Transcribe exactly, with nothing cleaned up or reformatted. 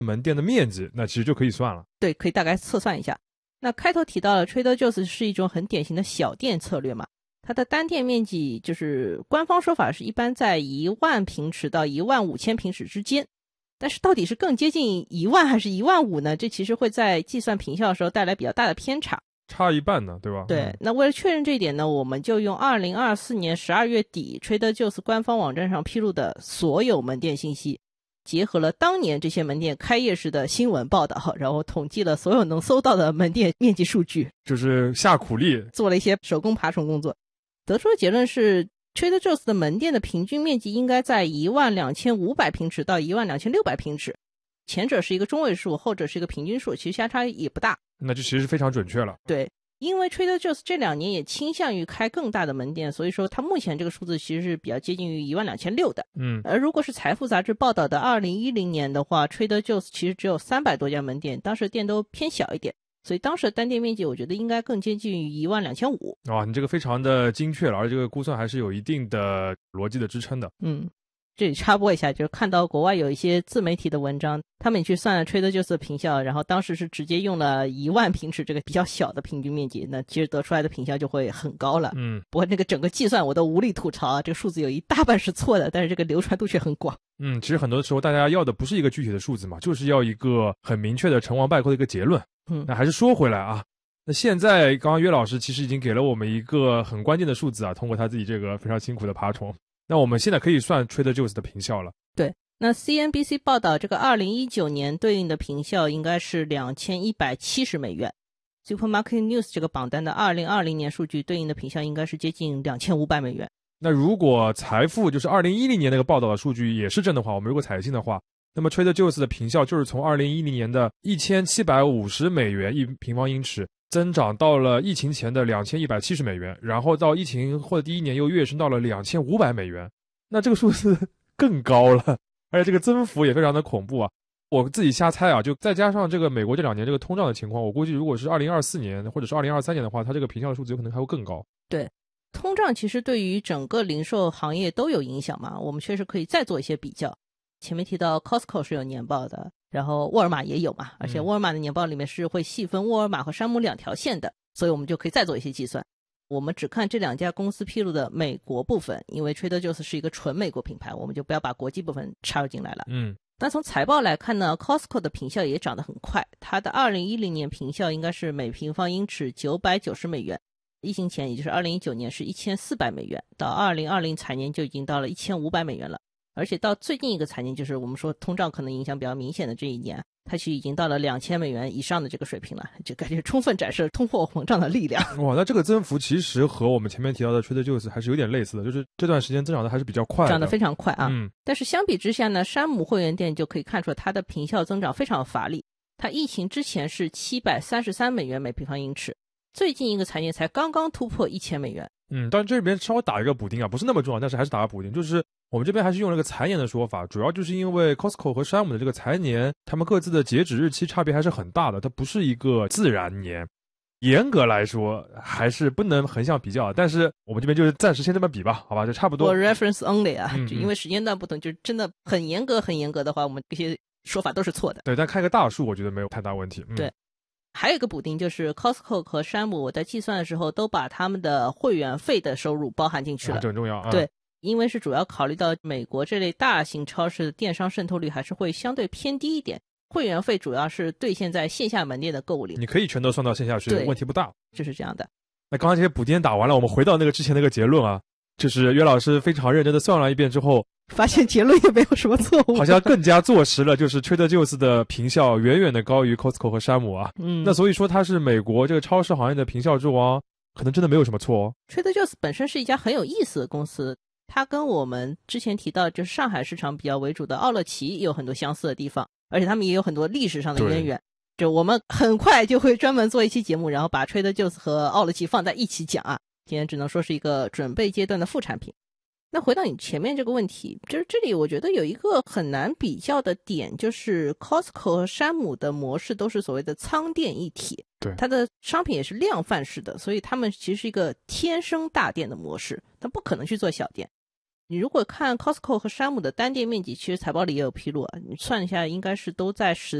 门店的面积，那其实就可以算了。 对，可以大概测算一下。那开头提到了 Trader Joe's 是一种很典型的小店策略嘛，它的单店面积就是官方说法是一般在一万平尺到一万五千平尺之间，但是到底是更接近一万还是一万五呢？这其实会在计算平效的时候带来比较大的偏差， 差一半呢，对吧？ 对、 嗯、 那为了确认这一点呢，我们就用二零二四年十二月底 Trader Joe's 官方网站上披露的所有门店信息，结合了当年这些门店开业时的新闻报道，然后统计了所有能搜到的门店面积数据， 就是下苦力做了一些手工爬虫工作，得出的结论是 Trader Joe's 的门店的平均面积应该在一万两千五百平尺到一万两千六百平尺，前者是一个中位数，后者是一个平均数，其实相差也不大。 那就其实是非常准确了。 对，因为 Trader Joe's 这两年也倾向于开更大的门店，所以说它目前这个数字其实是比较接近于一万两千六的。 嗯， 而如果是财富杂志报道的二零一零年的话 Trader Joe's 其实只有三百多家门店，当时店都偏小一点，所以当时的单店面积我觉得应该更接近于一万两千五。 哇，你这个非常的精确了，而这个估算还是有一定的逻辑的支撑的。 嗯，这里插播一下，就是看到国外有一些自媒体的文章，他们去算了 Trader Joe's 的平效，然后当时是直接用了一万平尺这个比较小的平均面积，那其实得出来的平效就会很高了。 嗯， 不过那个整个计算我都无力吐槽啊，这个数字有一大半是错的，但是这个流传度却很广。 嗯，其实很多的时候大家要的不是一个具体的数字嘛，就是要一个很明确的成王败寇的一个结论。 嗯， 那还是说回来啊，那现在刚刚约老师其实已经给了我们一个很关键的数字啊，通过他自己这个非常辛苦的爬虫，那我们现在可以算 Trader Joe's 的平效了。 对，那 C N B C 报道这个二零一九年对应的平效应该是两千一百七十美元， Supermarket News 这个榜单的二零二零年数据对应的平效应该是接近两千五百美元。 那如果财富就是二零一零年那个报道的数据也是正的话，我们如果采信的话，那么 Trader Joe's 的平效就是从二零一零年的一千七百五十美元一平方英尺增长到了疫情前的两千一百七十美元，然后到疫情后的第一年又跃升到了两千五百美元，那这个数字更高了，而且这个增幅也非常的恐怖啊。我自己瞎猜啊，就再加上这个美国这两年这个通胀的情况，我估计如果是二零二四年或者是二零二三年的话，它这个平效的数字有可能还会更高。 对，通胀其实对于整个零售行业都有影响嘛，我们确实可以再做一些比较。前面提到 Costco 是有年报的，然后沃尔玛也有嘛，而且沃尔玛的年报里面是会细分沃尔玛和山姆两条线的，所以我们就可以再做一些计算。我们只看这两家公司披露的美国部分，因为 Trader Joe's 是一个纯美国品牌，我们就不要把国际部分插入进来了。 嗯， 但从财报来看呢， Costco 的平效也涨得很快，它的二零一零年平效应该是每平方英尺九百九十美元，疫情前也就是二零一九年是一千四百美元，到二零二零财年就已经到了一千五百美元了。而且到最近一个财年，就是我们说通胀可能影响比较明显的这一年，它其实已经到了两千美元以上的这个水平了，就感觉充分展示了通货膨胀的力量。 哇，那这个增幅其实和我们前面提到的 Trader Joe's 还是有点类似的，就是这段时间增长的还是比较快的， 涨得非常快啊。 嗯， 但是相比之下呢，山姆会员店就可以看出它的平效增长非常乏力，它疫情之前是七百三十三美元每平方英尺，最近一个财年才刚刚突破一千美元。 嗯，但这边稍微打一个补丁啊，不是那么重要，但是还是打个补丁，就是我们这边还是用了个财年的说法，主要就是因为 Costco 和山姆的这个财年，他们各自的截止日期差别还是很大的，它不是一个自然年，严格来说还是不能横向比较，但是我们这边就是暂时先这么比吧，好吧，就差不多。 我 reference only 啊， 嗯嗯就因为时间段不同，就真的很严格很严格的话，我们这些说法都是错的。 对，但看一个大数，我觉得没有太大问题。嗯、 对。还有一个补丁就是 Costco 和山姆，我在计算的时候都把他们的会员费的收入包含进去了， 啊、这很重要啊。 对，因为是主要考虑到美国这类大型超市的电商渗透率还是会相对偏低一点，会员费主要是兑现在线下门店的购物里， 你可以全都算到线下去，问题不大， 就是这样的。 那刚刚这些补丁打完了，我们回到那个之前那个结论啊，就是约老师非常认真的算了一遍之后， 发现结论也没有什么错误， 好像更加坐实了，就是 Trader Joe's 的平效远远的高于 Costco 和山姆啊。 嗯， 那所以说它是美国这个超市行业的平效之王，可能真的没有什么错哦。 Trader Joe's 本身是一家很有意思的公司，它跟我们之前提到就是上海市场比较为主的奥乐奇有很多相似的地方，而且他们也有很多历史上的渊源。就我们很快就会专门做一期节目，然后把 Trader Joe's 和奥乐奇放在一起讲啊。今天只能说是一个准备阶段的副产品。那回到你前面这个问题，就是这里我觉得有一个很难比较的点，就是 Costco 和山姆的模式都是所谓的仓店一体， 对， 它的商品也是量贩式的，所以他们其实是一个天生大店的模式，它不可能去做小店。 你如果看 Costco 和山姆的单店面积，其实财报里也有披露啊，你算一下应该是都在十